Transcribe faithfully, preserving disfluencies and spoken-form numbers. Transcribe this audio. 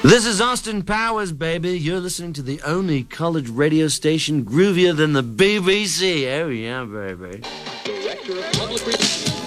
This is Austin Powers, baby. You're listening to the only college radio station groovier than the B B C. Oh, yeah, baby. Director of Public Relations.